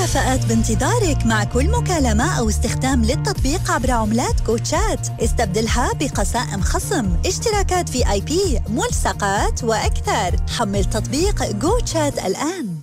مكافآت بانتظارك مع كل مكالمة أو استخدام للتطبيق عبر عملات جوتشات. استبدلها بقسائم خصم، اشتراكات VIP، ملصقات وأكثر. حمل تطبيق جوتشات الآن.